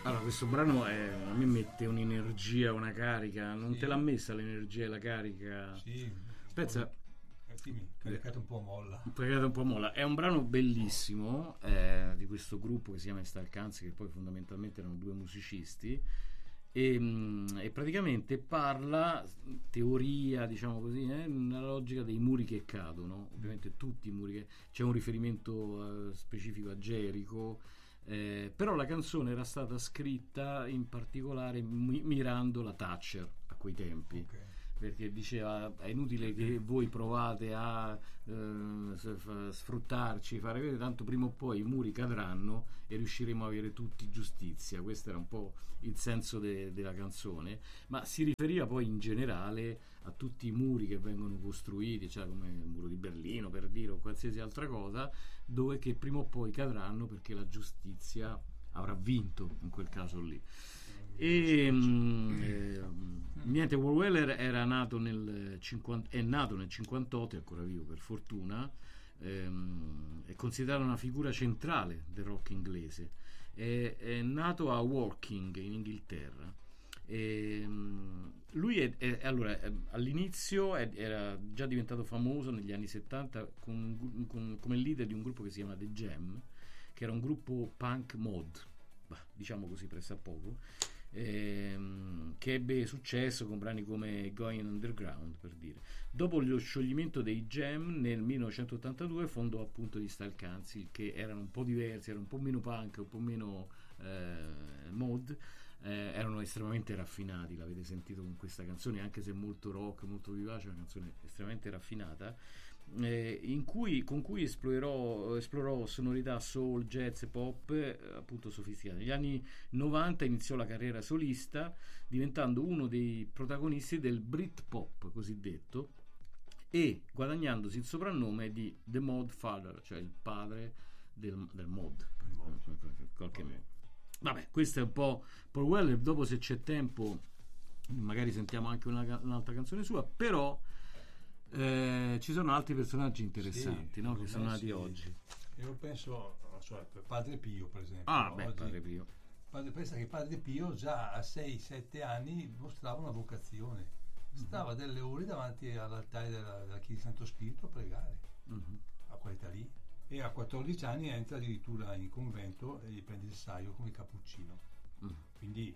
Allora, questo brano a me mette un'energia, una carica. Non Sì. te l'ha messa l'energia e la carica? Sì, Pensa, dimmi, caricato un po' molla. un po' molla. È un brano bellissimo di questo gruppo che si chiama Stalcanzi, che poi fondamentalmente erano due musicisti. E praticamente parla, teoria, diciamo così, nella logica dei muri che cadono. Ovviamente tutti i muri che... C'è un riferimento specifico a Gerico. Però la canzone era stata scritta in particolare mirando la Thatcher a quei tempi, Ok. perché diceva è inutile che voi provate a sfruttarci, fare vedere, tanto prima o poi i muri cadranno e riusciremo a avere tutti giustizia. Questo era un po' il senso della canzone, ma si riferiva poi in generale a tutti i muri che vengono costruiti, cioè come il muro di Berlino, per dire, o qualsiasi altra cosa, dove che prima o poi cadranno perché la giustizia avrà vinto in quel caso lì. E niente, Paul Weller era nato è nato nel 58, è ancora vivo per fortuna. È considerato una figura centrale del rock inglese. È nato a Woking in Inghilterra. Lui all'inizio era già diventato famoso negli anni 70 come leader di un gruppo che si chiama The Jam, che era un gruppo punk mod, diciamo così pressappoco, che ebbe successo con brani come Going Underground, per dire. Dopo lo scioglimento dei Jam nel 1982 fondò appunto gli Stalcanzi, che erano un po' diversi, erano un po' meno punk, un po' meno mod, erano estremamente raffinati. L'avete sentito con questa canzone, anche se molto rock, molto vivace, una canzone estremamente raffinata, con cui esplorò sonorità soul, jazz e pop appunto sofisticate. Negli anni 90 iniziò la carriera solista, diventando uno dei protagonisti del Britpop cosiddetto e guadagnandosi il soprannome di The Mod Father, cioè il padre del mod, in qualche modo. Vabbè, questo è un po' Paul Weller. Dopo, se c'è tempo, magari sentiamo anche un'altra canzone sua, però ci sono altri personaggi interessanti, no? Che sono nati oggi. Io penso, Padre Pio, per esempio. Oggi, Padre Pio. Pensa che Padre Pio già a 6-7 anni mostrava una vocazione. Stava delle ore davanti all'altare della Chiesa di Santo Spirito a pregare, a quell'età lì. E a 14 anni entra addirittura in convento e gli prende il saio come cappuccino. Quindi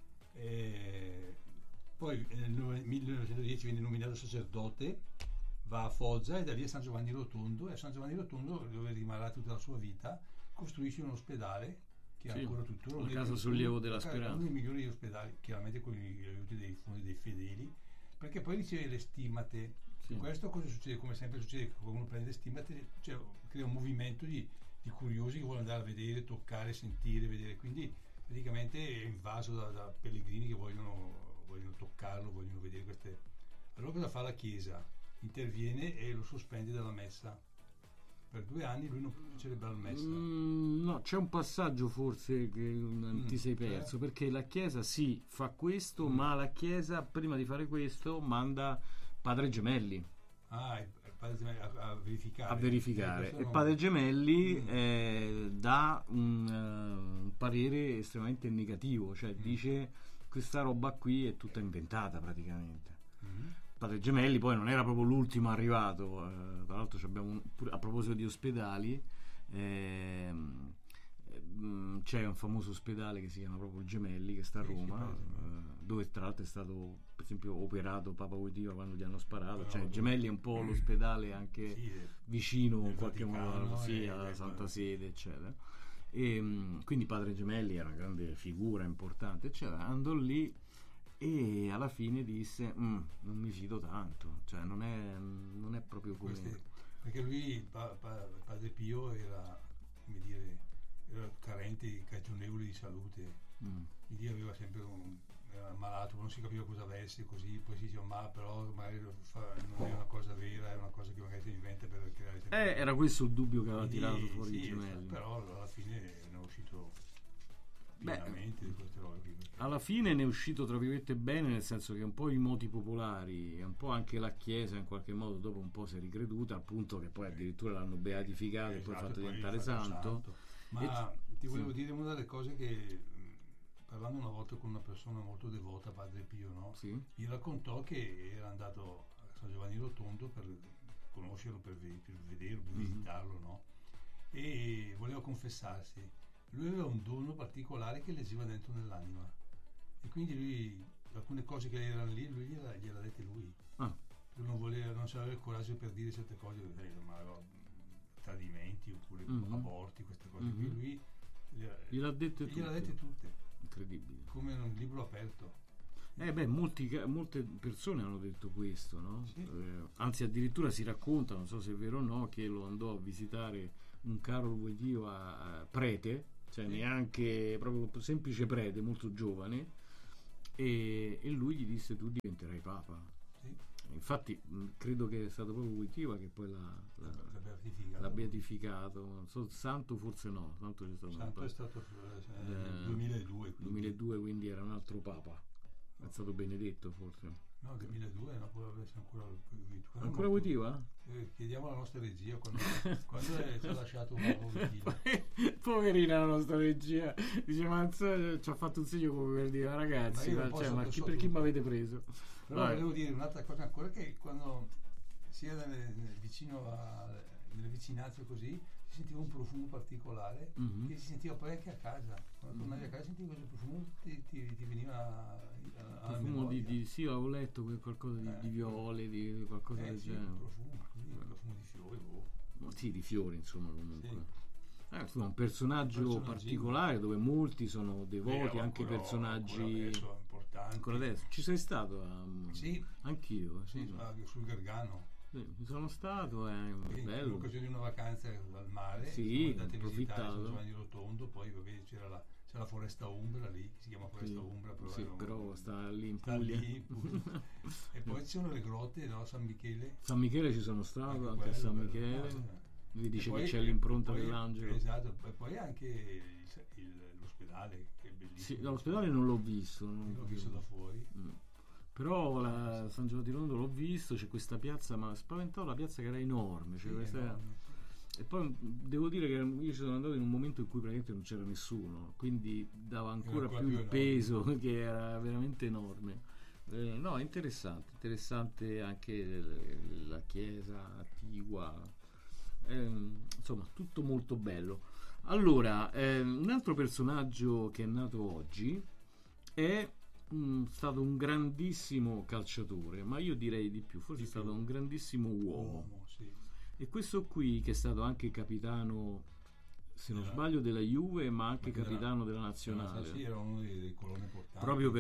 poi nel 1910 viene nominato sacerdote, va a Foggia e da lì a San Giovanni Rotondo, e a San Giovanni Rotondo, dove rimarrà tutta la sua vita, costruisce un ospedale che è ancora tuttora la Casa Sollievo della Speranza, uno dei migliori ospedali, chiaramente con gli aiuti dei fondi dei fedeli, perché poi riceve le stimmate. Questo cosa succede? Come sempre succede, che quando uno prende le stimmate, crea un movimento di curiosi che vuole andare a vedere, toccare, sentire, vedere, quindi praticamente è invaso da pellegrini che vogliono toccarlo, vogliono vedere queste. Allora cosa fa la Chiesa? Interviene e lo sospende dalla messa. Per 2 anni lui non può celebrare la messa. No, c'è un passaggio forse che ti sei perso, perché la Chiesa sì fa questo, ma la Chiesa prima di fare questo manda Padre Gemelli. Il Padre Gemelli a verificare. A verificare. E Padre Gemelli dà un parere estremamente negativo, cioè dice questa roba qui è tutta inventata praticamente. Padre Gemelli poi non era proprio l'ultimo arrivato, tra l'altro a proposito di ospedali, c'è un famoso ospedale che si chiama proprio Gemelli, che sta a Roma, dove tra l'altro è stato per esempio operato Papa Wojtyła quando gli hanno sparato. Gemelli è un po' l'ospedale anche vicino in qualche modo alla Santa Sede, eccetera. E quindi Padre Gemelli era una grande figura importante, eccetera. Andò lì e alla fine disse non mi fido tanto, cioè non è proprio come perché lui Padre Pio era, come dire, era carente, cagionevole di salute, quindi aveva sempre era malato, non si capiva cosa avesse, così poi si diceva ma però magari non è una cosa vera, è una cosa che magari si inventa per creare era questo il dubbio che aveva tirato fuori i Gemelli. Però alla fine ne è uscito pienamente di queste robe. Alla fine ne è uscito tra virgolette bene, nel senso che un po' i moti popolari e un po' anche la Chiesa in qualche modo dopo un po' si è ricreduta, al punto che poi addirittura l'hanno beatificato e poi fatto diventare santo. Ma ti volevo dire una delle cose che parlando una volta con una persona molto devota, Padre Pio, no? Sì. Mi raccontò che era andato a San Giovanni Rotondo per conoscerlo, per vederlo, per visitarlo, no? E voleva confessarsi. Lui aveva un dono particolare che leggeva dentro nell'anima, e quindi lui, alcune cose che erano lì, lui gliela dette lui. Lui non aveva il coraggio per dire certe cose, ma tradimenti oppure aborti, queste cose qui. Lui gliel'ha dette tutte. Incredibile. Come in un libro aperto. Molte persone hanno detto questo, no? Sì. Anzi, addirittura si racconta, non so se è vero o no, che lo andò a visitare un Carol Wojtyła a prete, cioè neanche proprio semplice prete, molto giovane, e lui gli disse: tu diventerai papa. Sì. Infatti credo che è stato proprio Wojtyła che poi l'ha beatificato. Non so, santo forse no, santo c'è stato santo è stato nel 2002, quindi era un altro papa. È stato Benedetto forse. No, 2002, no, può essere ancora Wojtyła? Chiediamo alla nostra regia quando ci ha lasciato un nuovo Wojtyła. Poverina la nostra regia, dice: ma ci ha fatto un segno come per dire: ragazzi, ma per chi mi avete preso? Però volevo dire un'altra cosa ancora, che quando sia vicino nelle vicinanze così si sentiva un profumo particolare, che si sentiva poi anche a casa. Quando tornavi a casa sentivi questo profumo, ti veniva alla memoria. Sì, avevo letto qualcosa di viole, di qualcosa del genere. Un profumo di fiori. Sì, di fiori, insomma, comunque. Sì. Insomma, un personaggio particolare dove molti sono devoti, anche personaggi importanti. Ancora adesso. Ci sei stato? Sì. Anch'io. Sì, sul Gargano. Sì, sono stato, è bello. In occasione di una vacanza al mare, sì, siamo andati a visitare San Giovanni Rotondo, poi c'è la foresta Umbra lì, che si chiama foresta Umbra, però sta lì in Puglia. E poi ci sono le grotte, no? San Michele ci sono stato, anche a San Michele. Lui dice che c'è l'impronta dell'angelo. Esatto, e poi anche l'ospedale, che è bellissimo. Sì, l'ospedale non l'ho visto. L'ho visto da fuori. Però San Giovanni di Rotondo l'ho visto, c'è questa piazza, ma spaventavo la piazza che era enorme. E poi devo dire che io ci sono andato in un momento in cui praticamente non c'era nessuno, quindi dava ancora più il peso, che era veramente enorme. No, interessante anche la chiesa attigua, insomma tutto molto bello. Allora, un altro personaggio che è nato oggi è stato un grandissimo calciatore, ma io direi di più, forse è stato un grandissimo uomo. Sì. E questo qui, che è stato anche capitano, se non sbaglio, della Juve, ma anche capitano della nazionale. Sì, era uno dei coloni importanti. Proprio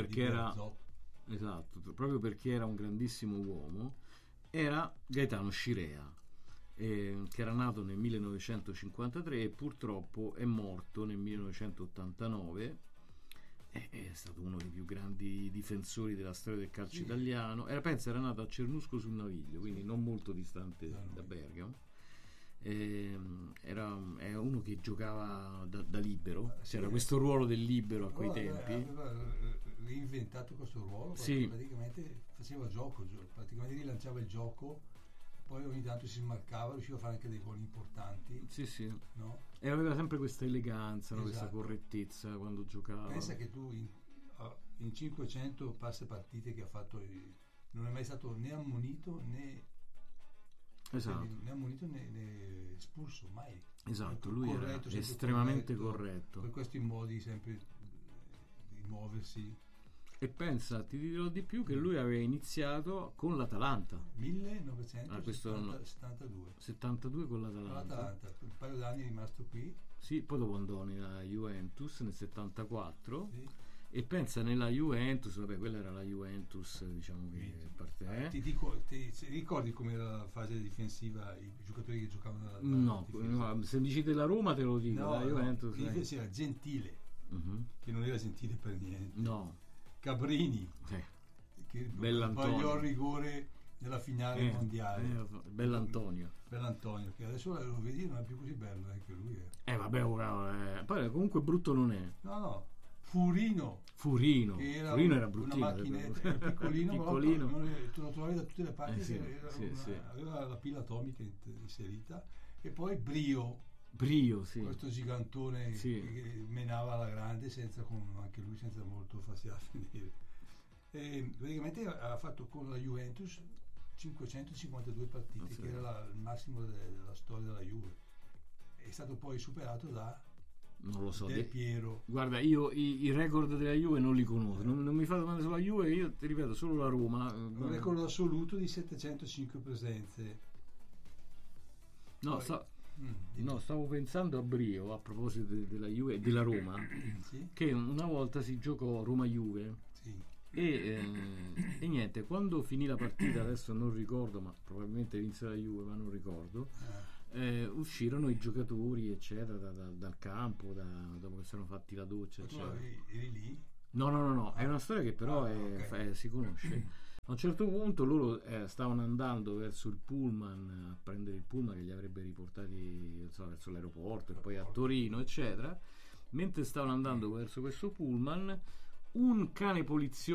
perché era un grandissimo uomo, era Gaetano Scirea, che era nato nel 1953 e purtroppo è morto nel 1989. È stato uno dei più grandi difensori della storia del calcio italiano. Era nato a Cernusco sul Naviglio, quindi non molto distante da Bergamo. È uno che giocava da libero, c'era questo ruolo del libero a quei tempi. Aveva reinventato questo ruolo, praticamente faceva gioco, praticamente rilanciava il gioco, poi ogni tanto si smarcava, riusciva a fare anche dei gol importanti. Sì. No? E aveva sempre questa eleganza, no? Questa correttezza quando giocava. Pensa che tu in 500 passe partite che ha fatto non è mai stato né ammonito né né espulso, mai. Esatto, lui era estremamente corretto. Per questi modi sempre di muoversi. E pensa, ti dirò di più, che lui aveva iniziato con l'Atalanta 1972 con l'Atalanta. Per un paio d'anni è rimasto qui. Sì, poi dopo andò nella Juventus nel 74. Sì. E pensa, nella Juventus, quella era la Juventus, diciamo, che parte. Ti ricordi com'era la fase difensiva, i giocatori che giocavano no, se dici della Roma te lo dico. La Juventus era Gentile, che non era gentile per niente. No. Cabrini, che sbagliò il rigore nella finale mondiale. Bell'Antonio, che adesso lo vedi, non è più così bello anche lui. Poi comunque brutto non è. No. Furino, che era bruttino, una macchinetta, piccolino. Tu lo trovavi da tutte le parti, aveva la pila atomica inserita. E poi Brio, Brio, sì. Questo gigantone Sì. che menava alla grande anche lui senza molto farsi vedere. E praticamente ha fatto con la Juventus 552 partite, Sì. che era il massimo della storia della Juve. È stato poi superato da Non lo so. Del Piero. Guarda, io i record della Juve non li conosco, non mi fate domande sulla Juve, io ti ripeto solo la Roma. Un record assoluto di 705 presenze. No, Poi- no, stavo pensando a Brio a proposito della Juve e della Roma, Sì, che una volta si giocò Roma-Juve sì. e niente, quando finì la partita, adesso non ricordo, ma probabilmente vinse la Juve, ma non ricordo, uscirono i giocatori, eccetera, dal campo, dopo che si erano fatti la doccia, Ma tu eccetera. eri lì? No, è una storia che però ok. si conosce. A un certo punto loro stavano andando verso il pullman, a prendere il pullman che li avrebbe riportati, non so, verso l'aeroporto e poi a Torino, eccetera. Mentre stavano andando verso questo pullman, un cane poliziotto